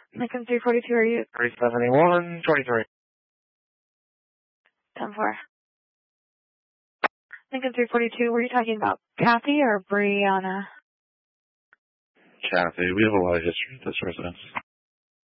Lincoln 342, are you? 371, 23. 10-4. Lincoln 342, were you talking about Kathy or Brianna? Kathy, we have a lot of history at this residence.